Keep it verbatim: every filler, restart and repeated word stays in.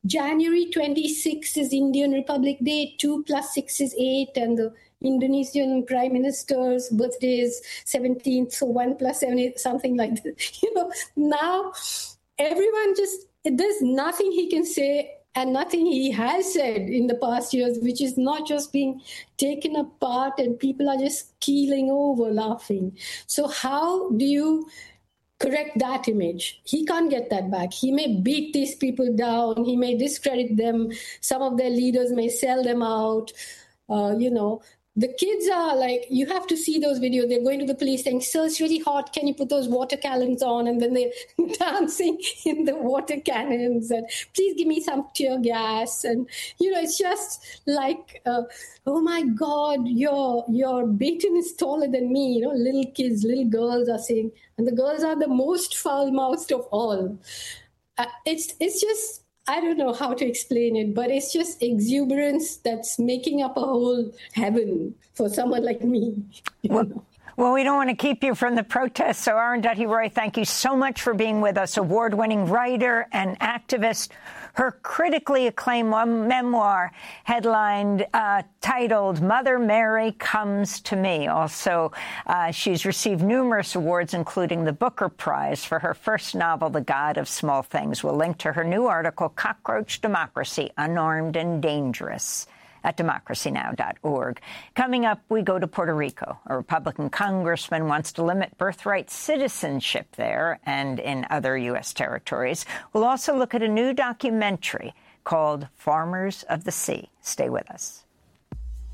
January twenty-sixth is Indian Republic Day, two plus six is eight, and the Indonesian Prime Minister's birthday is seventeenth, so one plus seven is something like that. You know, now everyone just, there's nothing he can say and nothing he has said in the past years, which is not just being taken apart and people are just keeling over laughing. So how do you correct that image? He can't get that back. He may beat these people down. He may discredit them. Some of their leaders may sell them out. Uh, you know, the kids are like, you have to see those videos. They're going to the police saying, sir, it's really hot. Can you put those water cannons on? And then they're dancing in the water cannons. And please give me some tear gas. And, you know, it's just like, uh, oh, my God, your your baton is taller than me. You know, little kids, little girls are saying, and the girls are the most foul-mouthed of all. Uh, it's it's just, I don't know how to explain it, but it's just exuberance that's making up a whole heaven for someone like me. Well, well, we don't want to keep you from the protests. So Arundhati Roy, thank you so much for being with us. Award-winning writer and activist. Her critically acclaimed memoir headlined, uh, titled Mother Mary Comes to Me. Also, uh, she's received numerous awards, including the Booker Prize for her first novel, The God of Small Things. We'll link to her new article, Cockroach Democracy, Unarmed and Dangerous, at democracy now dot org. Coming up, we go to Puerto Rico. A Republican congressman wants to limit birthright citizenship there and in other U S territories. We'll also look at a new documentary called Farmers of the Sea. Stay with us.